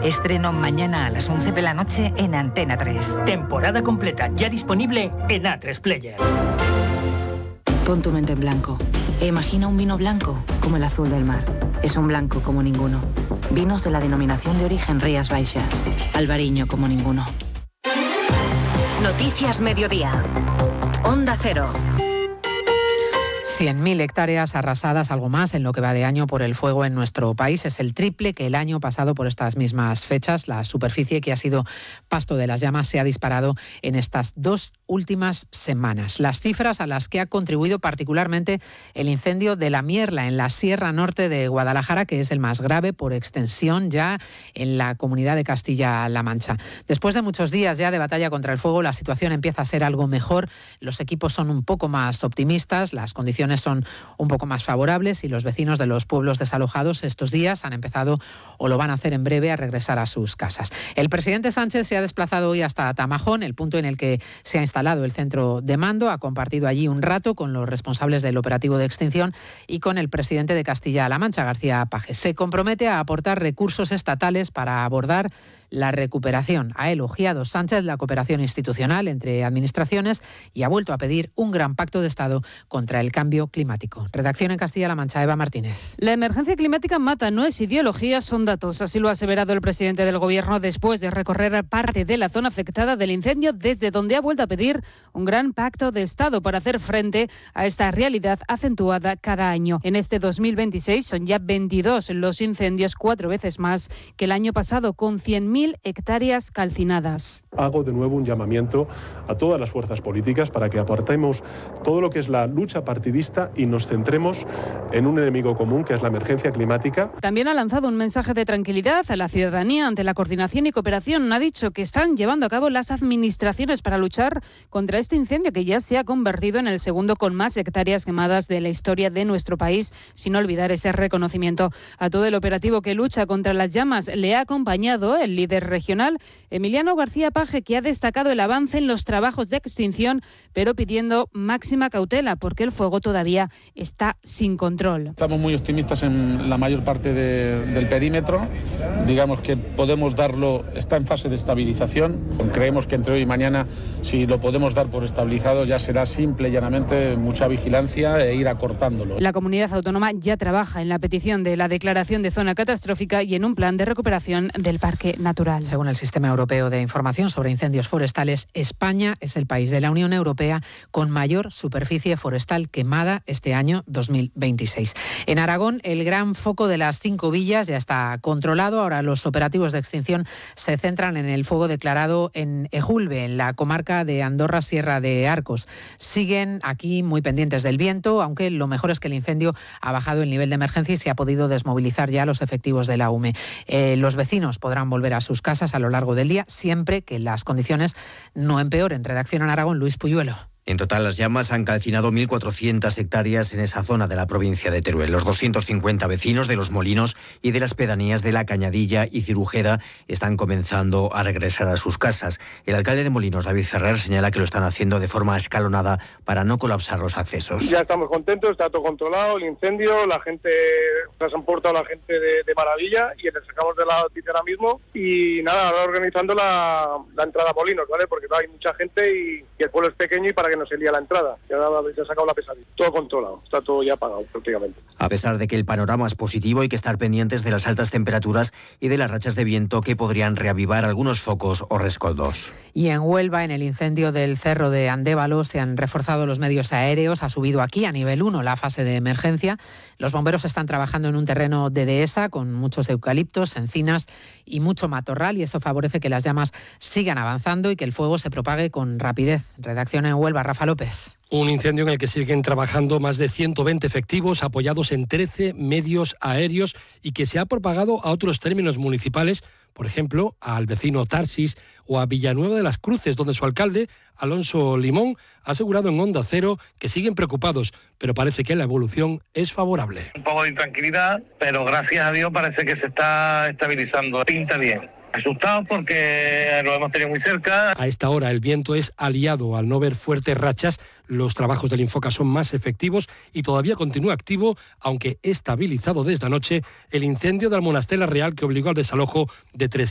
Estreno mañana a las 11 de la noche en Antena 3. Temporada completa ya disponible en A3 Player. Pon tu mente en blanco e imagina un vino blanco como el azul del mar. Es un blanco como ninguno. Vinos de la denominación de origen Rías Baixas. Albariño como ninguno. Noticias Mediodía. Onda Cero. 100.000 hectáreas arrasadas, algo más, en lo que va de año por el fuego en nuestro país. Es el triple que el año pasado por estas mismas fechas. La superficie que ha sido pasto de las llamas se ha disparado en estas 2 últimas semanas. Las cifras a las que ha contribuido particularmente el incendio de La Mierla, en la Sierra Norte de Guadalajara, que es el más grave por extensión ya en la comunidad de Castilla-La Mancha. Después de muchos días ya de batalla contra el fuego, la situación empieza a ser algo mejor. Los equipos son un poco más optimistas, las condiciones son un poco más favorables y los vecinos de los pueblos desalojados estos días han empezado o lo van a hacer en breve a regresar a sus casas. El presidente Sánchez se ha desplazado hoy hasta Tamajón, el punto en el que se ha instalado el centro de mando. Ha compartido allí un rato con los responsables del operativo de extinción y con el presidente de Castilla-La Mancha, García Paje. Se compromete a aportar recursos estatales para abordar la recuperación. Ha elogiado Sánchez la cooperación institucional entre administraciones y ha vuelto a pedir un gran pacto de Estado contra el cambio climático. Redacción en Castilla-La Mancha, Eva Martínez. La emergencia climática mata, no es ideología, son datos. Así lo ha aseverado el presidente del Gobierno después de recorrer parte de la zona afectada del incendio, desde donde ha vuelto a pedir un gran pacto de Estado para hacer frente a esta realidad acentuada cada año. En este 2026 son ya 22 los incendios, 4 veces más que el año pasado, con 100.000 hectáreas calcinadas. Hago de nuevo un llamamiento a todas las fuerzas políticas para que aportemos todo lo que es la lucha partidista y nos centremos en un enemigo común, que es la emergencia climática. También ha lanzado un mensaje de tranquilidad a la ciudadanía ante la coordinación y cooperación. Ha dicho que están llevando a cabo las administraciones para luchar contra este incendio, que ya se ha convertido en el segundo con más hectáreas quemadas de la historia de nuestro país, sin olvidar ese reconocimiento. A todo el operativo que lucha contra las llamas le ha acompañado el líder regional, Emiliano García Paje, que ha destacado el avance en los trabajos de extinción, pero pidiendo máxima cautela porque el fuego todavía está sin control. Estamos muy optimistas en la mayor parte del perímetro. Digamos que podemos darlo, está en fase de estabilización. Creemos que entre hoy y mañana, si lo podemos dar por estabilizado, ya será simple y llanamente mucha vigilancia e ir acortándolo. La comunidad autónoma ya trabaja en la petición de la declaración de zona catastrófica y en un plan de recuperación del parque natural. Según el Sistema Europeo de Información sobre Incendios Forestales, España es el país de la Unión Europea con mayor superficie forestal quemada este año 2026. En Aragón, el gran foco de las 5 villas ya está controlado. Ahora los operativos de extinción se centran en el fuego declarado en Ejulbe, en la comarca de Andorra, Sierra de Arcos. Siguen aquí muy pendientes del viento, aunque lo mejor es que el incendio ha bajado el nivel de emergencia y se ha podido desmovilizar ya los efectivos de la UME. Los vecinos podrán volver a sus casas a lo largo del día, siempre que las condiciones no empeoren. Redacción en Aragón, Luis Puyuelo. En total, las llamas han calcinado 1.400 hectáreas en esa zona de la provincia de Teruel. Los 250 vecinos de Los Molinos y de las pedanías de La Cañadilla y Cirujeda están comenzando a regresar a sus casas. El alcalde de Molinos, David Ferrer, señala que lo están haciendo de forma escalonada para no colapsar los accesos. Ya estamos contentos, está todo controlado, el incendio, la gente, nos han portado la gente de maravilla y les sacamos de la noticia ahora mismo. Y nada, ahora organizando la entrada a Molinos, ¿vale? Porque hay mucha gente y el pueblo es pequeño y para que no se lía la entrada. Ya se ha sacado la pesadilla. Todo controlado, está todo ya apagado prácticamente. A pesar de que el panorama es positivo, hay que estar pendientes de las altas temperaturas y de las rachas de viento que podrían reavivar algunos focos o rescoldos. Y en Huelva, en el incendio del Cerro de Andévalo, se han reforzado los medios aéreos. Ha subido aquí a nivel 1 la fase de emergencia. Los bomberos están trabajando en un terreno de dehesa con muchos eucaliptos, encinas y mucho matorral, y eso favorece que las llamas sigan avanzando y que el fuego se propague con rapidez. Redacción en Huelva, Rafa López. Un incendio en el que siguen trabajando más de 120 efectivos apoyados en 13 medios aéreos y que se ha propagado a otros términos municipales, por ejemplo, al vecino Tarsis o a Villanueva de las Cruces, donde su alcalde, Alonso Limón, ha asegurado en Onda Cero que siguen preocupados, pero parece que la evolución es favorable. Un poco de intranquilidad, pero gracias a Dios parece que se está estabilizando. Pinta bien. Asustados porque lo hemos tenido muy cerca. A esta hora el viento es aliado. Al no ver fuertes rachas, los trabajos del Infoca son más efectivos y todavía continúa activo, aunque estabilizado desde anoche, el incendio de Almonastela Real que obligó al desalojo de 3